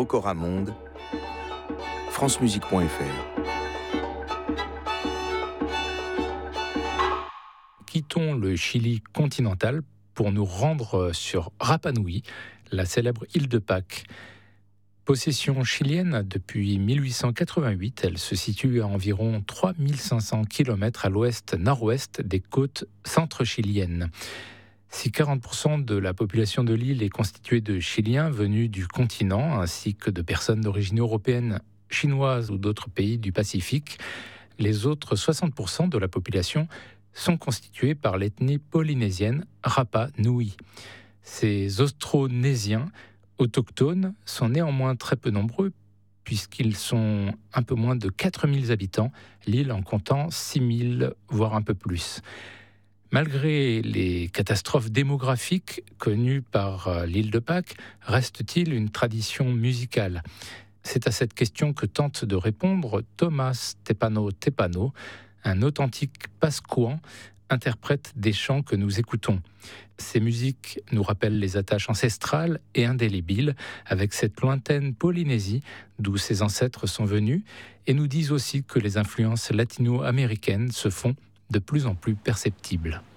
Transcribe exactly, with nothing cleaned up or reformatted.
Okora Monde, francemusique point f r. Quittons le Chili continental pour nous rendre sur Rapa Nui, la célèbre île de Pâques. Possession chilienne depuis mille huit cent quatre-vingt-huit, elle se situe à environ trois mille cinq cents kilomètres à l'ouest-nord-ouest des côtes centre-chiliennes. Si quarante pour cent de la population de l'île est constituée de Chiliens venus du continent, ainsi que de personnes d'origine européenne, chinoise ou d'autres pays du Pacifique, les autres soixante pour cent de la population sont constitués par l'ethnie polynésienne Rapa Nui. Ces Austronésiens autochtones sont néanmoins très peu nombreux, puisqu'ils sont un peu moins de quatre mille habitants, l'île en comptant six mille, voire un peu plus. Malgré les catastrophes démographiques connues par l'île de Pâques, reste-t-il une tradition musicale ? C'est à cette question que tente de répondre Thomas Tepano Tepano, un authentique Pascouan, interprète des chants que nous écoutons. Ces musiques nous rappellent les attaches ancestrales et indélébiles avec cette lointaine Polynésie d'où ses ancêtres sont venus et nous disent aussi que les influences latino-américaines se font de plus en plus perceptibles.